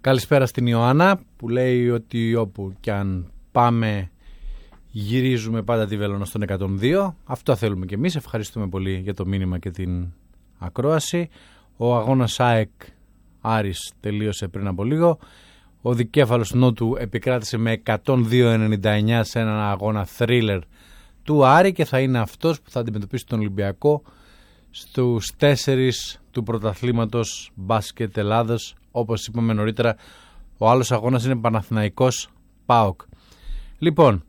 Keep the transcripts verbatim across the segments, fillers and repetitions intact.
Καλησπέρα στην Ιωάννα που λέει ότι όπου κι αν πάμε γυρίζουμε πάντα τη βέλονα στον εκατόν δύο. Αυτό θέλουμε κι εμείς. Ευχαριστούμε πολύ για το μήνυμα και την ακρόαση. Ο αγώνας ΑΕΚ Άρης τελείωσε πριν από λίγο. Ο δικέφαλος Νότου επικράτησε με εκατόν δύο ενενήντα εννιά σε έναν αγώνα thriller του Άρη και θα είναι αυτός που θα αντιμετωπίσει τον Ολυμπιακό στους τέσσερις του πρωταθλήματος μπάσκετ Ελλάδος. Όπως είπαμε νωρίτερα, ο άλλος αγώνας είναι Παναθηναϊκός ΠΑΟΚ. Λοιπόν,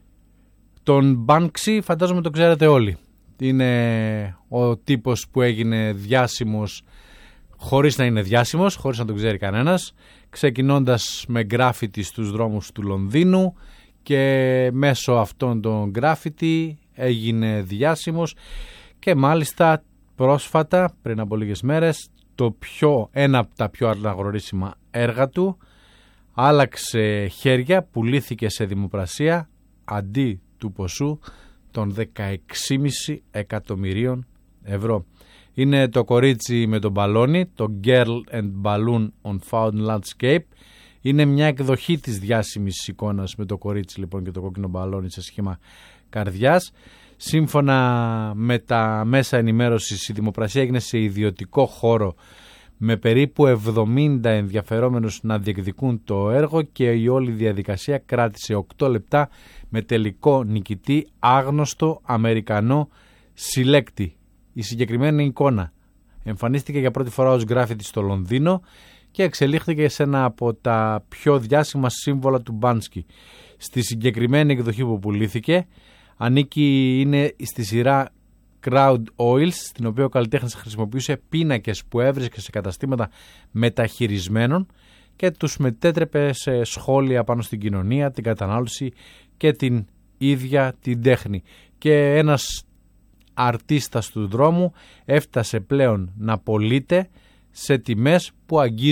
τον Μπάνξι φαντάζομαι το ξέρετε όλοι. Είναι ο τύπος που έγινε διάσημος χωρίς να είναι διάσημος, χωρίς να τον ξέρει κανένας, ξεκινώντας με γκράφιτι στους δρόμους του Λονδίνου και μέσω αυτών των γκράφιτι έγινε διάσημος και μάλιστα πρόσφατα, πριν από λίγες μέρες, το πιο, ένα από τα πιο αναγνωρίσιμα έργα του άλλαξε χέρια, πουλήθηκε σε δημοπρασία αντί του ποσού των δεκαέξι κόμμα πέντε εκατομμυρίων ευρώ. Είναι το κορίτσι με τον μπαλόνι, το Girl and Balloon on Found Landscape. Είναι μια εκδοχή της διάσημης εικόνας με το κορίτσι λοιπόν και το κόκκινο μπαλόνι σε σχήμα καρδιάς. Σύμφωνα με τα μέσα ενημέρωσης, η δημοπρασία έγινε σε ιδιωτικό χώρο με περίπου εβδομήντα ενδιαφερόμενους να διεκδικούν το έργο και η όλη διαδικασία κράτησε οκτώ λεπτά με τελικό νικητή άγνωστο Αμερικανό συλλέκτη. Η συγκεκριμένη εικόνα εμφανίστηκε για πρώτη φορά ως γκράφιτι στο Λονδίνο και εξελίχθηκε σε ένα από τα πιο διάσημα σύμβολα του Μπάνσκι. Στη συγκεκριμένη εκδοχή που πουλήθηκε ανήκει, είναι στη σειρά Crowd Oils, στην οποία ο καλλιτέχνης χρησιμοποιούσε πίνακες που έβρισκε σε καταστήματα μεταχειρισμένων και τους μετέτρεπε σε σχόλια πάνω στην κοινωνία, την κατανάλωση και την ίδια την τέχνη. Και ένας αρτίστας του δρόμου έφτασε πλέον να πωλείται σε τιμές που αγγίζουν